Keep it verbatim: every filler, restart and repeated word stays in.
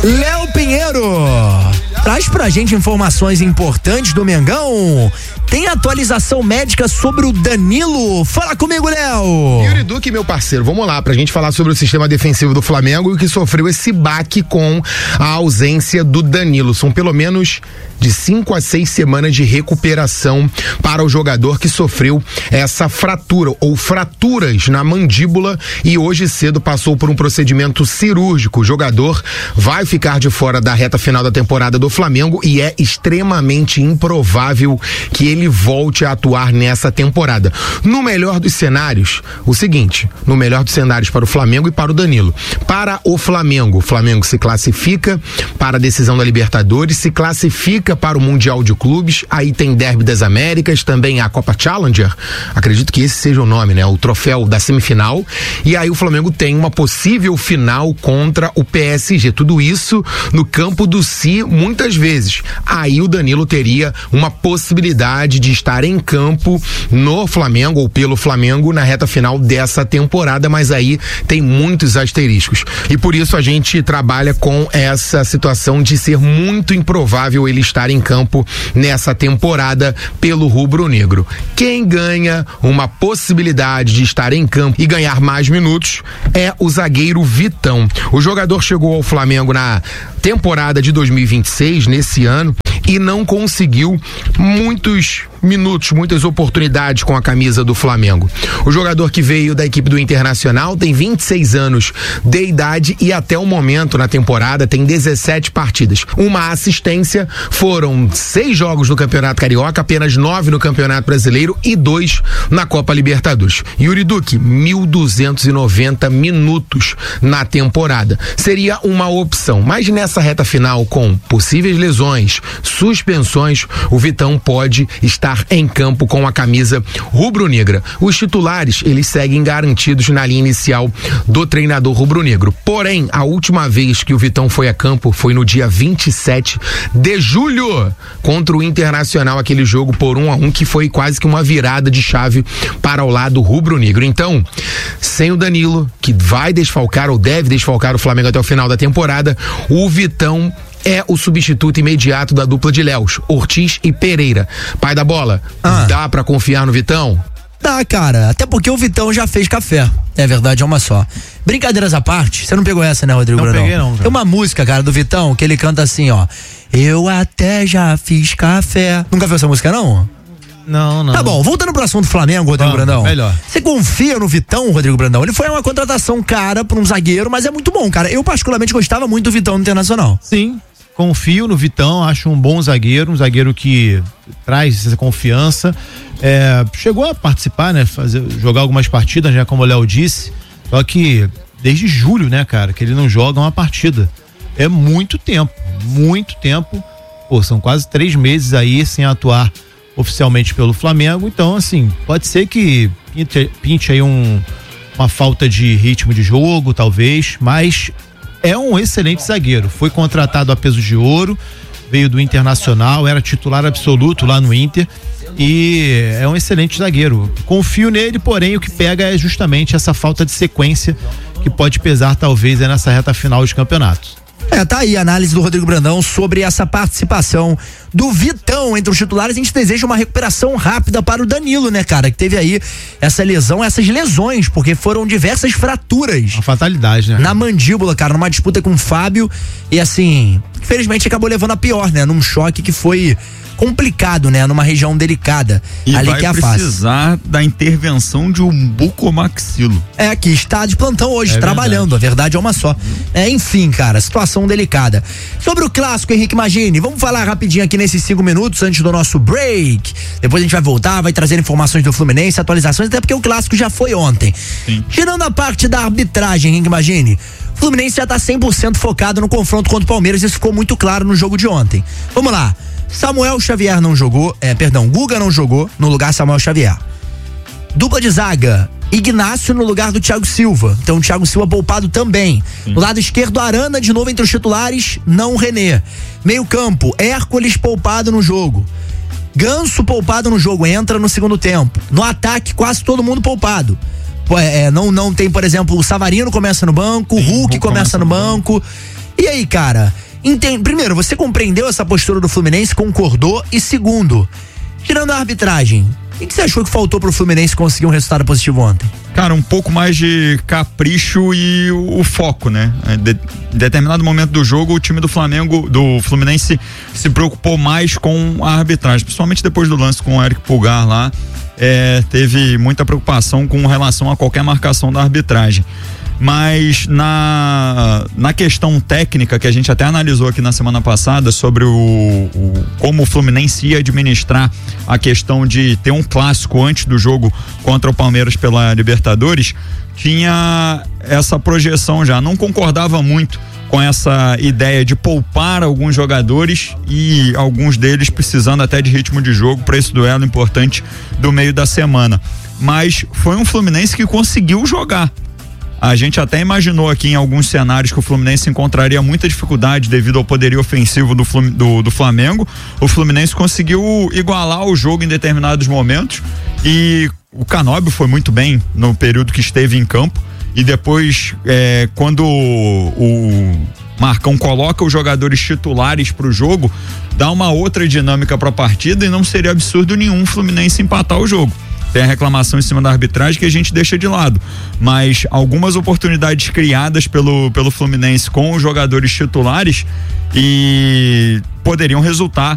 Léo Pinheiro, traz pra gente informações importantes do Mengão. Tem atualização médica sobre o Danilo? Fala comigo, Léo. Yuri Duque, meu parceiro, vamos lá pra gente falar sobre o sistema defensivo do Flamengo, que sofreu esse baque com a ausência do Danilo. São pelo menos de cinco a seis semanas de recuperação para o jogador que sofreu essa fratura ou fraturas na mandíbula e hoje cedo passou por um procedimento cirúrgico. O jogador vai ficar de fora da reta final da temporada do Flamengo e é extremamente improvável que ele volte a atuar nessa temporada. No melhor dos cenários, o seguinte, no melhor dos cenários para o Flamengo e para o Danilo. Para o Flamengo, o Flamengo se classifica para a decisão da Libertadores, se classifica para o Mundial de Clubes, aí tem Derby das Américas, também a Copa Challenger, acredito que esse seja o nome, né? O troféu da semifinal, e aí o Flamengo tem uma possível final contra o P S G, tudo isso no campo do Si, muitas vezes. Aí o Danilo teria uma possibilidade de estar em campo no Flamengo ou pelo Flamengo na reta final dessa temporada, mas aí tem muitos asteriscos. E por isso a gente trabalha com essa situação de ser muito improvável ele estar em campo nessa temporada pelo rubro-negro. Quem ganha uma possibilidade de estar em campo e ganhar mais minutos é o zagueiro Vitão. O jogador chegou ao Flamengo na temporada de dois mil e vinte e seis, nesse ano, e não conseguiu muitos minutos, muitas oportunidades com a camisa do Flamengo. O jogador que veio da equipe do Internacional tem vinte e seis anos de idade e até o momento na temporada tem dezessete partidas. Uma assistência, foram seis jogos no Campeonato Carioca, apenas nove no Campeonato Brasileiro e dois na Copa Libertadores. Yuri Duque, mil duzentos e noventa minutos na temporada. Seria uma opção, mas nessa reta final com possíveis lesões, suspensões, o Vitão pode estar em campo com a camisa rubro-negra. Os titulares, eles seguem garantidos na linha inicial do treinador rubro-negro. Porém, a última vez que o Vitão foi a campo foi no dia vinte e sete de julho contra o Internacional, aquele jogo por um a um que foi quase que uma virada de chave para o lado rubro-negro. Então, sem o Danilo, que vai desfalcar ou deve desfalcar o Flamengo até o final da temporada, o Vitão é o substituto imediato da dupla de Léus, Ortiz e Pereira. Pai da bola, ah. dá pra confiar no Vitão? Dá, cara, até porque o Vitão já fez café. É verdade, é uma só. Brincadeiras à parte, você não pegou essa, né, Rodrigo Brandão? Não peguei não. Tem uma música, cara, do Vitão, que ele canta assim, ó: eu até já fiz café. Nunca viu essa música, não? Não, não. Tá bom, voltando pro assunto do Flamengo, Rodrigo Vamos, Brandão. melhor. Você confia no Vitão, Rodrigo Brandão? Ele foi uma contratação cara pra um zagueiro, mas é muito bom, cara. Eu particularmente gostava muito do Vitão no Internacional. Sim, confio no Vitão, acho um bom zagueiro, um zagueiro que traz essa confiança. É, chegou a participar, né? Fazer, jogar algumas partidas, né? Como o Léo disse. Só que desde julho, né, cara, que ele não joga uma partida. É muito tempo, muito tempo. Pô, são quase três meses aí sem atuar oficialmente pelo Flamengo. Então, assim, pode ser que pinte, pinte aí um, uma falta de ritmo de jogo, talvez, mas é um excelente zagueiro. Foi contratado a peso de ouro, veio do Internacional, era titular absoluto lá no Inter e é um excelente zagueiro. Confio nele, porém o que pega é justamente essa falta de sequência que pode pesar talvez é nessa reta final de campeonatos. É, tá aí a análise do Rodrigo Brandão sobre essa participação do Vitão entre os titulares. A gente deseja uma recuperação rápida para o Danilo, né, cara? Que teve aí essa lesão, essas lesões, porque foram diversas fraturas. Uma fatalidade, né? Na mandíbula, cara, numa disputa com o Fábio. E assim, infelizmente acabou levando a pior, né? Num choque que foi complicado, né? Numa região delicada. E ali vai que é a precisar face. da intervenção de um bucomaxilo. É, que está de plantão hoje, é trabalhando. Verdade. A verdade é uma só. É, enfim, cara, situação delicada. Sobre o clássico, Henrique Magini, vamos falar rapidinho aqui nesses cinco minutos antes do nosso break. Depois a gente vai voltar, vai trazer informações do Fluminense, atualizações, até porque o clássico já foi ontem. Sim. Tirando a parte da arbitragem, Henrique Magini, o Fluminense já tá cem por cento focado no confronto contra o Palmeiras, isso ficou muito claro no jogo de ontem. Vamos lá. Samuel Xavier não jogou, é, perdão, Guga não jogou, no lugar Samuel Xavier. Dupla de zaga, Ignacio no lugar do Thiago Silva. Então o Thiago Silva poupado também. Sim. No lado esquerdo, Arana de novo entre os titulares, não o René. Meio campo, Hércules poupado no jogo. Ganso poupado no jogo, entra no segundo tempo. No ataque, quase todo mundo poupado. É, não, não tem, por exemplo, o Savarino começa no banco, o Hulk começa, começa no banco. banco. E aí, cara, entende, primeiro, você compreendeu essa postura do Fluminense, concordou? E segundo, tirando a arbitragem, o que você achou que faltou pro Fluminense conseguir um resultado positivo ontem? Cara, um pouco mais de capricho e o, o foco, né? De, em determinado momento do jogo, o time do Flamengo, do Fluminense, se preocupou mais com a arbitragem, principalmente depois do lance com o Eric Pulgar lá, é, teve muita preocupação com relação a qualquer marcação da arbitragem. Mas na, na questão técnica que a gente até analisou aqui na semana passada sobre o, o como o Fluminense ia administrar a questão de ter um clássico antes do jogo contra o Palmeiras pela Libertadores, tinha essa projeção já. Não concordava muito com essa ideia de poupar alguns jogadores e alguns deles precisando até de ritmo de jogo para esse duelo importante do meio da semana. Mas foi um Fluminense que conseguiu jogar. A gente até imaginou aqui em alguns cenários que o Fluminense encontraria muita dificuldade devido ao poderio ofensivo do, Flum, do, do Flamengo. O Fluminense conseguiu igualar o jogo em determinados momentos e o Canóbio foi muito bem no período que esteve em campo e depois é, quando o, o Marcão coloca os jogadores titulares para o jogo, dá uma outra dinâmica para a partida e não seria absurdo nenhum o Fluminense empatar o jogo. Tem a reclamação em cima da arbitragem que a gente deixa de lado, mas algumas oportunidades criadas pelo, pelo Fluminense com os jogadores titulares e poderiam resultar